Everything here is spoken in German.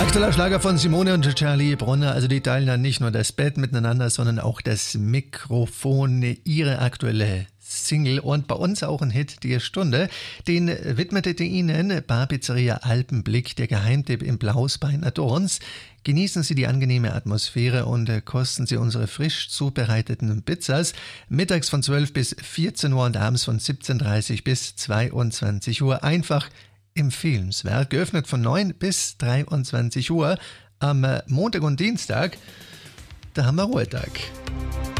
Aktueller Schlager von Simone und Charlie Brunner. Also die teilen dann nicht nur das Bett miteinander, sondern auch das Mikrofon. Ihre aktuelle Single und bei uns auch ein Hit der Stunde. Den widmete Ihnen Bar Pizzeria Alpenblick, der Geheimtipp im Blausbein Adorns. Genießen Sie die angenehme Atmosphäre und kosten Sie unsere frisch zubereiteten Pizzas. Mittags von 12 bis 14 Uhr und abends von 17:30 bis 22 Uhr. Einfach empfehlenswert. Geöffnet von 9 bis 23 Uhr. Am Montag und Dienstag, da haben wir Ruhetag.